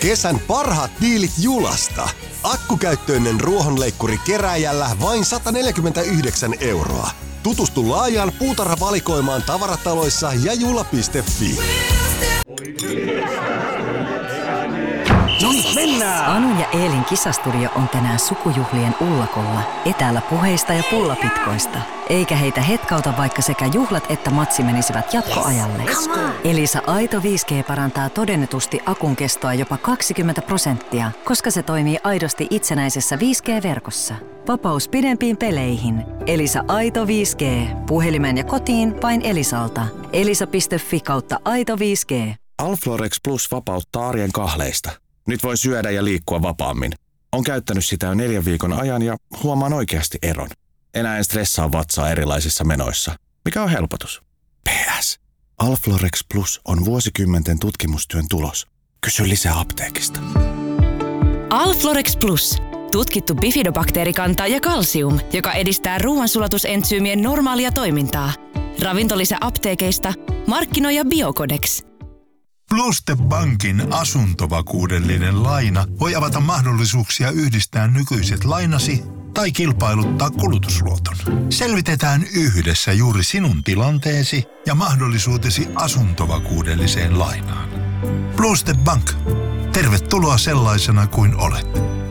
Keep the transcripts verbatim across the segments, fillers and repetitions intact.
Kesän parhaat diilit Julasta. Akkukäyttöinen ruohonleikkuri kerääjällä vain sata neljäkymmentäyhdeksän euroa. Tutustu laajaan puutarhavalikoimaan tavarataloissa ja jula piste fi. No niin, mennään! Anu ja Eelin kisastudio on tänään sukujuhlien ullakolla, etäällä puheista ja pullapitkoista. Eikä heitä hetkauta, vaikka sekä juhlat että matsi menisivät jatkoajalle. Elisa Aito viisi G parantaa todennetusti akun kestoa jopa kaksikymmentä prosenttia, koska se toimii aidosti itsenäisessä viisi G-verkossa. Vapaus pidempiin peleihin. Elisa Aito viisi G. Puhelimeen ja kotiin vain Elisalta. elisa piste fi kautta Aito viisi G. Alflorex Plus vapauttaa arjen kahleista. Nyt voi syödä ja liikkua vapaammin. On käyttänyt sitä jo neljän viikon ajan ja huomaan oikeasti eron. Enää en stressaa vatsaa erilaisissa menoissa. Mikä on helpotus? P S. Alflorex Plus on vuosikymmenten tutkimustyön tulos. Kysy lisää apteekista. Alflorex Plus. Tutkittu bifidobakteerikanta ja kalsium, joka edistää ruoansulatusentsyymien normaalia toimintaa. Ravintolisä apteekeista. Markkinoija Biocodex. Pluste Bankin asuntovakuudellinen laina voi avata mahdollisuuksia yhdistää nykyiset lainasi tai kilpailuttaa kulutusluoton. Selvitetään yhdessä juuri sinun tilanteesi ja mahdollisuutesi asuntovakuudelliseen lainaan. Pluste Bank. Tervetuloa sellaisena kuin olet.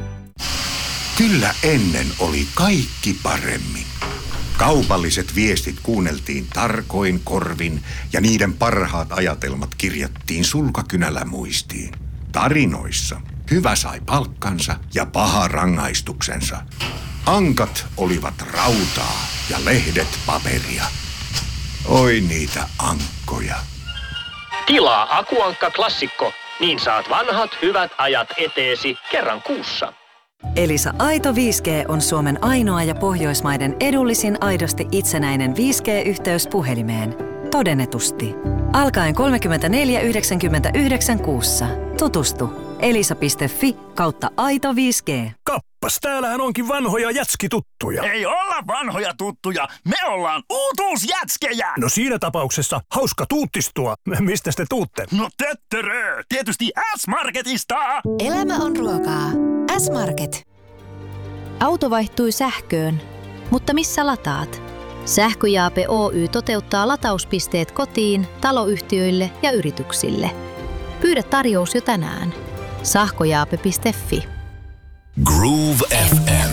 Kyllä ennen oli kaikki paremmin. Kaupalliset viestit kuunneltiin tarkoin korvin ja niiden parhaat ajatelmat kirjattiin sulkakynällä muistiin. Tarinoissa hyvä sai palkkansa ja paha rangaistuksensa. Ankat olivat rautaa ja lehdet paperia. Oi niitä ankkoja. Tilaa Akuankka Klassikko, niin saat vanhat hyvät ajat eteesi kerran kuussa. Elisa Aito viisi G on Suomen ainoa ja Pohjoismaiden edullisin aidosti itsenäinen viisi G-yhteys puhelimeen. Todennetusti. Alkaen kolmekymmentäneljä yhdeksänkymmentäyhdeksän kuussa. Tutustu. elisa piste fi kautta Aito viisi G. Kappas, täällähän onkin vanhoja jätskituttuja. Ei olla vanhoja tuttuja, me ollaan uutuusjätskejä! No siinä tapauksessa hauska tuuttistua. Mistä te tuutte? No töttörö, tietysti S-Marketista! Elämä on ruokaa. S-Market. Auto vaihtui sähköön, mutta missä lataat? Sähköjaape Oy toteuttaa latauspisteet kotiin, taloyhtiöille ja yrityksille. Pyydä tarjous jo tänään. Sähköjaape piste fi. Groove F M.